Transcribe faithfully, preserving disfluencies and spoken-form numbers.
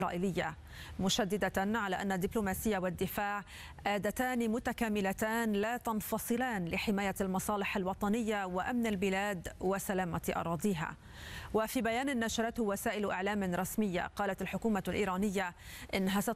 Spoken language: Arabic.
الإسرائيلية، مشددة على أن الدبلوماسية والدفاع آدتان متكاملتان لا تنفصلان لحماية المصالح الوطنية وأمن البلاد وسلامة أراضيها. وفي بيان نشرته وسائل إعلام رسمية، قالت الحكومة الإيرانية إنها